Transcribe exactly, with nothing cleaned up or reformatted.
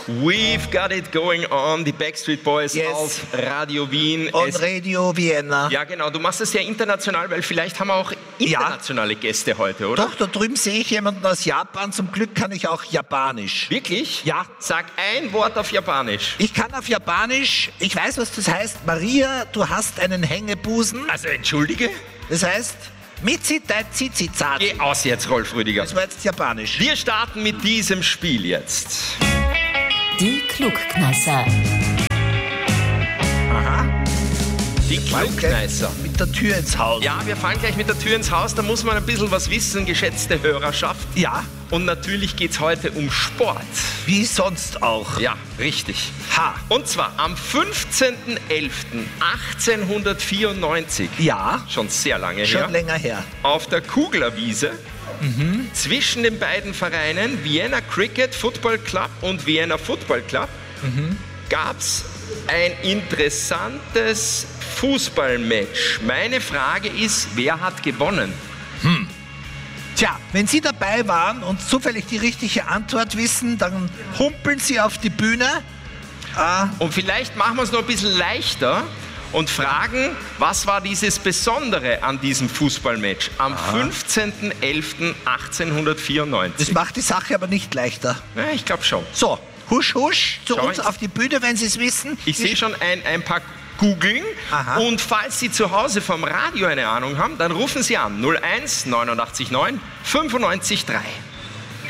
We've got it going on, die Backstreet Boys Yes. auf Radio Wien. On Es- Radio Vienna. Ja, genau, du machst es ja international, weil vielleicht haben wir auch internationale Gäste heute, oder? Doch, da drüben sehe ich jemanden aus Japan. Zum Glück kann ich auch Japanisch. Wirklich? Ja. Sag ein Wort auf Japanisch. Ich kann auf Japanisch, ich weiß, was das heißt. Maria, du hast einen Hängebusen. Also entschuldige? Das heißt, Mitzi dai Zizizat. Geh aus jetzt, Rolf Rüdiger. Das war jetzt Japanisch. Wir starten mit diesem Spiel jetzt. Die Klugkneisser. Aha. Die Klugkneisser. Mit der Tür ins Haus. Ja, wir fahren gleich mit der Tür ins Haus, da muss man ein bisschen was wissen, geschätzte Hörerschaft. Ja, Und natürlich geht es heute um Sport. wie sonst auch. Ja, richtig. Ha. Und zwar am fünfzehnten elften achtzehnhundertvierundneunzig, Ja, schon sehr lange schon her, länger her. auf der Kuglerwiese zwischen den beiden Vereinen Vienna Cricket Football Club und Vienna Football Club gab es ein interessantes Fußballmatch. Meine Frage ist, wer hat gewonnen? Tja, wenn Sie dabei waren und zufällig die richtige Antwort wissen, dann humpeln Sie auf die Bühne. Äh, Und vielleicht machen wir es noch ein bisschen leichter und fragen, was war dieses Besondere an diesem Fußballmatch am fünfzehnten elften achtzehnhundertvierundneunzig? das macht die Sache aber nicht leichter. Ja, ich glaube schon. So, husch, husch, zu Schau uns jetzt. auf die Bühne, wenn Sie es wissen. Ich sehe schon ein, ein paar googeln. Aha. Und falls Sie zu Hause vom Radio eine Ahnung haben, dann rufen Sie an null eins neunundachtzig neun fünfundneunzig drei.